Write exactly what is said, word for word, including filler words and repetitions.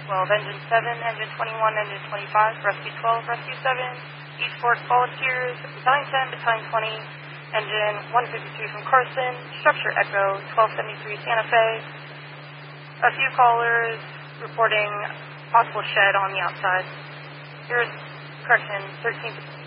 twelve, Engine seven, Engine twenty-one, Engine twenty-five, Rescue twelve, Rescue seven, East Force Volunteers, Battalion ten, Battalion twenty, Engine one fifty-three from Carson, Structure Echo, twelve seventy-three Santa Fe. A few callers reporting possible shed on the outside. Here's correction, thirteenth